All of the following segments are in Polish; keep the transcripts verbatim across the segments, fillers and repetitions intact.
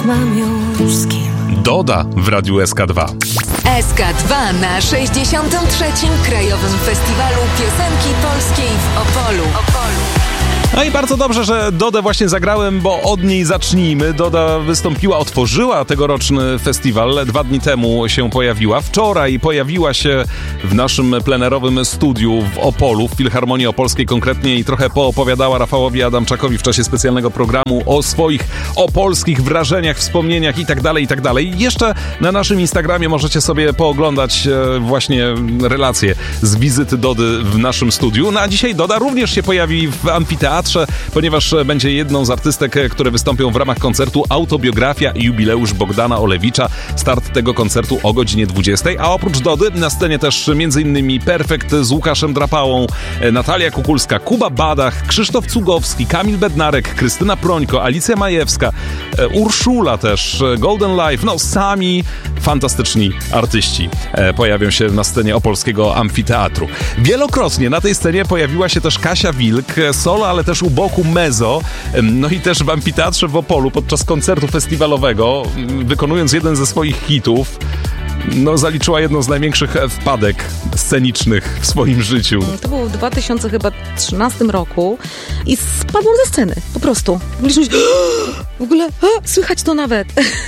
mam już z kim. Doda w Radiu S K dwa. S K dwa na sześćdziesiątym trzecim Krajowym Festiwalu Piosenki Polskiej w Opolu. Opolu. No i bardzo dobrze, że Dodę właśnie zagrałem, bo od niej zacznijmy. Doda wystąpiła, otworzyła tegoroczny festiwal. Dwa dni temu się pojawiła. Wczoraj pojawiła się w naszym plenerowym studiu w Opolu, w Filharmonii Opolskiej konkretnie, i trochę poopowiadała Rafałowi Adamczakowi w czasie specjalnego programu o swoich opolskich wrażeniach, wspomnieniach i tak dalej, i tak dalej. Jeszcze na naszym Instagramie możecie sobie pooglądać właśnie relacje z wizyty Dody w naszym studiu. No a dzisiaj Doda również się pojawi w amfiteatrze, ponieważ będzie jedną z artystek, które wystąpią w ramach koncertu Autobiografia i jubileusz Bogdana Olewicza. Start tego koncertu o godzinie dwudziestej, a oprócz Dody na scenie też m.in. Perfekt z Łukaszem Drapałą, Natalia Kukulska, Kuba Badach, Krzysztof Cugowski, Kamil Bednarek, Krystyna Prońko, Alicja Majewska, Urszula też, Golden Life, no sami fantastyczni artyści pojawią się na scenie opolskiego amfiteatru. Wielokrotnie na tej scenie pojawiła się też Kasia Wilk, solo, ale też u boku Mezo, no i też w amfiteatrze w Opolu podczas koncertu festiwalowego, wykonując jeden ze swoich hitów, no zaliczyła jedną z największych wpadek scenicznych w swoim życiu. To było w dwa tysiące trzynastym roku i spadłam ze sceny, po prostu. Byliśmy w ogóle, a, słychać to nawet.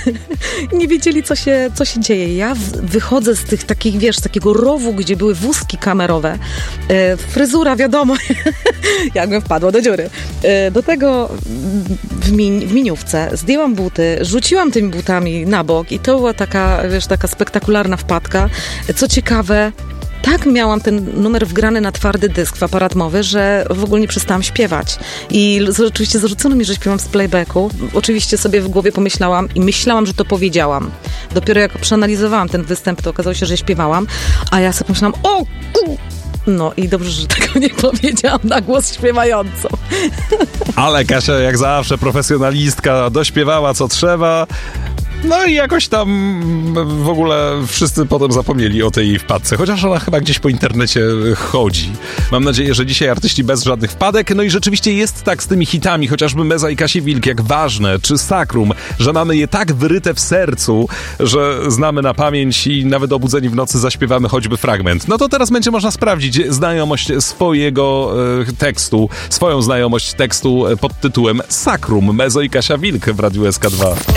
Nie wiedzieli, co się, co się dzieje. Ja w, wychodzę z tych takich, wiesz, z takiego rowu, gdzie były wózki kamerowe. E, fryzura, wiadomo, jakbym wpadła do dziury. E, do tego w, min, w miniówce zdjęłam buty, rzuciłam tymi butami na bok i to była taka, wiesz, taka spektakularna wpadka. Co ciekawe, tak miałam ten numer wgrany na twardy dysk w aparat mowy, że w ogóle nie przestałam śpiewać. I oczywiście zarzucono mi, że śpiewam z playbacku. Oczywiście sobie w głowie pomyślałam i myślałam, że to powiedziałam. Dopiero jak przeanalizowałam ten występ, to okazało się, że śpiewałam, a ja sobie pomyślałam, o ku... No i dobrze, że tego nie powiedziałam na głos śpiewająco. Ale Kasia jak zawsze profesjonalistka, dośpiewała co trzeba. No i jakoś tam w ogóle wszyscy potem zapomnieli o tej wpadce, chociaż ona chyba gdzieś po internecie chodzi. Mam nadzieję, że dzisiaj artyści bez żadnych wpadek. No i rzeczywiście jest tak z tymi hitami, chociażby Meza i Kasi Wilk, jak Ważne, czy Sakrum, że mamy je tak wyryte w sercu, że znamy na pamięć i nawet obudzeni w nocy zaśpiewamy choćby fragment. No to teraz będzie można sprawdzić znajomość swojego e, tekstu, swoją znajomość tekstu pod tytułem Sakrum, Mezo i Kasia Wilk w Radiu S K dwa.